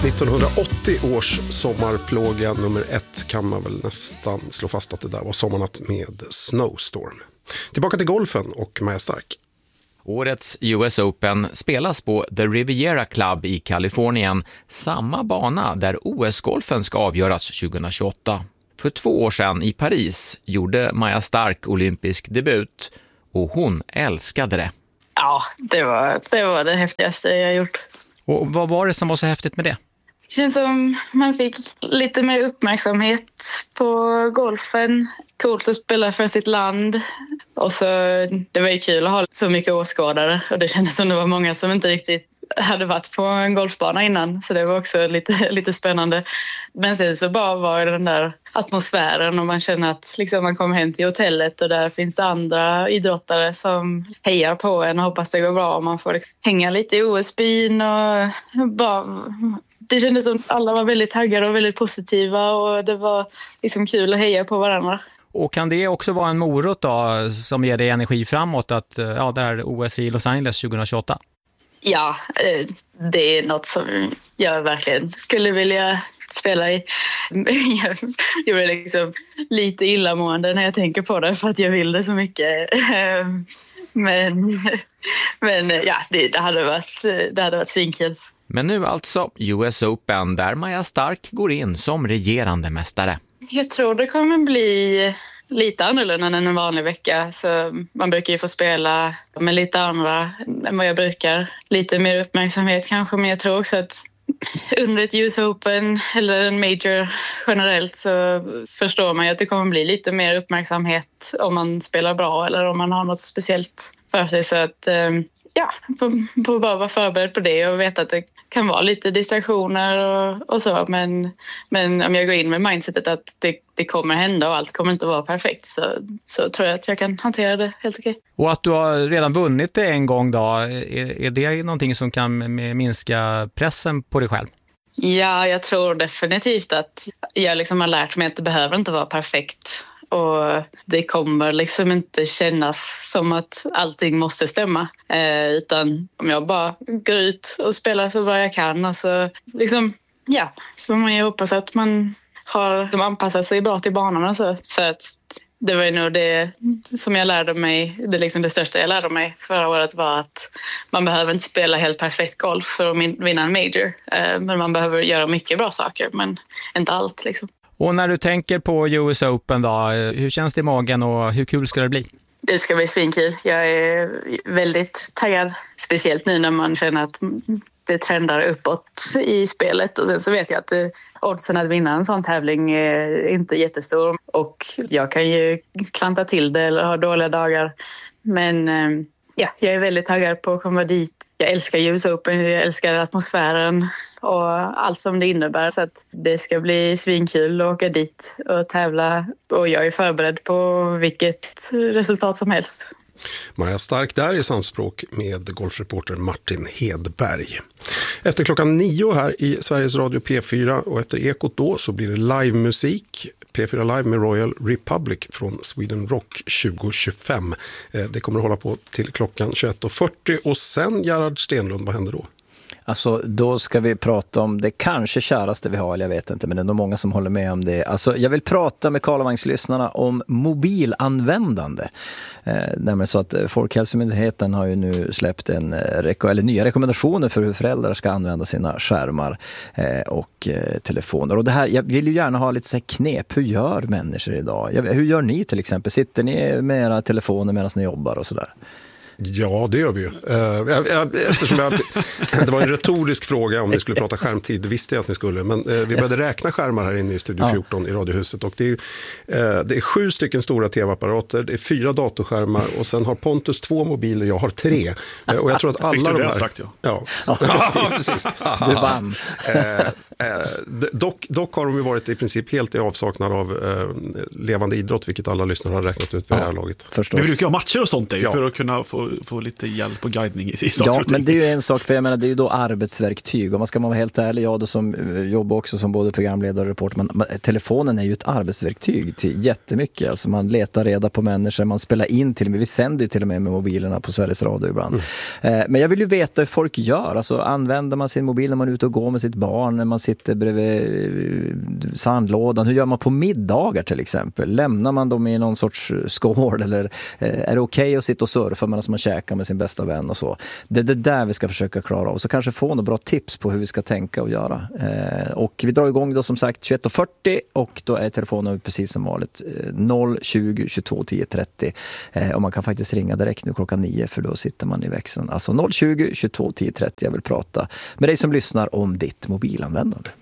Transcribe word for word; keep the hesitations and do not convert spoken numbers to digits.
nittonhundraåttio års sommarplåga nummer ett kan man väl nästan slå fast att det där var sommarnatt med Snowstorm. Tillbaka till golfen och Maja Stark. Årets U S Open spelas på The Riviera Club i Kalifornien, samma bana där O S-golfen ska avgöras tjugohundratjugoåtta. För två år sedan i Paris gjorde Maja Stark olympisk debut och hon älskade det. Ja, det var det, var det häftigaste jag gjort. Och vad var det som var så häftigt med det? Det känns som man fick lite mer uppmärksamhet på golfen. Coolt att spela för sitt land. Och så, det var ju kul att ha så mycket åskådare. Och det kändes som det var många som inte riktigt hade varit på en golfbana innan. Så det var också lite, lite spännande. Men sen så bara var det den där atmosfären. Och man känner att liksom, man kommer hem till hotellet och där finns det andra idrottare som hejar på en och hoppas det går bra. Och man får liksom hänga lite i O S-byn och bara... Det kändes som att alla var väldigt taggade och väldigt positiva och det var liksom kul att heja på varandra. Och kan det också vara en morot då, som ger dig energi framåt att ja, det här O S i Los Angeles tjugohundratjugoåtta? Ja, det är något som jag verkligen skulle vilja spela i. Jag blir liksom lite illamående när jag tänker på det för att jag vill det så mycket. Men, men ja, det, det hade varit, det hade varit svinkul. Men nu alltså U S Open där Maja Stark går in som regerande mästare. Jag tror det kommer bli lite annorlunda än en vanlig vecka. Så man brukar ju få spela med lite andra än vad jag brukar. Lite mer uppmärksamhet kanske, men jag tror också att under ett U S Open eller en major generellt så förstår man ju att det kommer bli lite mer uppmärksamhet om man spelar bra eller om man har något speciellt för sig. Så att... Ja, får, får bara vara förberedd på det och veta att det kan vara lite distraktioner och, och så. Men, men om jag går in med mindsetet att det, det kommer hända och allt kommer inte vara perfekt så, så tror jag att jag kan hantera det helt okej. Och att du har redan vunnit det en gång då, är, är det någonting som kan minska pressen på dig själv? Ja, jag tror definitivt att jag liksom har lärt mig att det behöver inte vara perfekt. Och det kommer liksom inte kännas som att allting måste stämma. Eh, utan om jag bara går ut och spelar så bra jag kan. Och så liksom, ja, får man ju hoppas att man har de anpassat sig bra till banan och så. För att det var ju nog det som jag lärde mig, det, liksom det största jag lärde mig förra året var att man behöver inte spela helt perfekt golf för att vinna en major. Eh, men man behöver göra mycket bra saker, men inte allt liksom. Och när du tänker på U S Open då, hur känns det i magen och hur kul ska det bli? Det ska bli svinkul. Jag är väldigt taggad. Speciellt nu när man känner att det trendar uppåt i spelet. Och sen så vet jag att oddsen att vinna en sån tävling är inte jättestor. Och jag kan ju klanta till det eller ha dåliga dagar. Men ja, jag är väldigt taggad på att komma dit. Jag älskar U S Open, jag älskar atmosfären och allt som det innebär. Så att det ska bli svinkul att åka dit och tävla. Och jag är förberedd på vilket resultat som helst. Maja Stark där i samspråk med golfreporter Martin Hedberg. Efter klockan nio här i Sveriges Radio P fyra och efter Ekot då så blir det livemusik. P fyra Live med Royal Republic från Sweden Rock tjugo tjugofem. Det kommer att hålla på till klockan tjugoett och fyrtio och sen Gerhard Stenlund, vad händer då? Alltså då ska vi prata om det kanske käraste vi har, eller jag vet inte, men det är nog många som håller med om det. Alltså jag vill prata med Karlavagnslyssnarna om mobilanvändande. Eh, nämligen så att Folkhälsomyndigheten har ju nu släppt en, eller nya rekommendationer för hur föräldrar ska använda sina skärmar eh, och eh, telefoner. Och det här, jag vill ju gärna ha lite så här knep. Hur gör människor idag? Jag, hur gör ni till exempel? Sitter ni med era telefoner medan ni jobbar och sådär? Ja, det gör vi ju. Eftersom jag, det var en retorisk fråga om ni skulle prata skärmtid, det visste jag att ni skulle. Men vi började räkna skärmar här inne i Studio fjorton i Radiohuset. Och det är, det är sju stycken stora tv-apparater, det är fyra datorskärmar och sen har Pontus två mobiler, jag har tre. Och jag tror att alla de här... Sagt, ja. Ja, ja, precis. precis. Du vann. dock, dock har de ju varit i princip helt i avsaknad av eh, levande idrott, vilket alla lyssnare har räknat ut vid det här laget. Förstås. Vi brukar ha matcher och sånt där, ja. För att kunna få få lite hjälp och guidning i saker Ja, och ting. men det är ju en sak, för jag menar, det är ju då arbetsverktyg. Och man ska vara helt ärlig, jag då som jobbar också som både programledare och reporter, man, man, telefonen är ju ett arbetsverktyg till jättemycket. Alltså man letar reda på människor, man spelar in till och med, vi sänder ju till och med med mobilerna på Sveriges Radio ibland. Mm. Eh, men jag vill ju veta hur folk gör. Alltså använder man sin mobil när man är ute och går med sitt barn, när man sitter bredvid sandlådan? Hur gör man på middagar till exempel? Lämnar man dem i någon sorts skål, eller eh, är det okej okay att sitta och surfa medan man käkar med sin bästa vän och så? Det är det där vi ska försöka klara av. Så kanske få några bra tips på hur vi ska tänka och göra. Eh, och vi drar igång då som sagt tjugoett och fyrtio, och då är telefonen precis som vanligt noll tjugo tjugotvå tio trettio. Eh, och man kan faktiskt ringa direkt nu klockan nio, för då sitter man i växeln. Alltså noll tjugo tjugotvå tio trettio. Jag vill prata med dig som lyssnar om ditt mobilanvändande.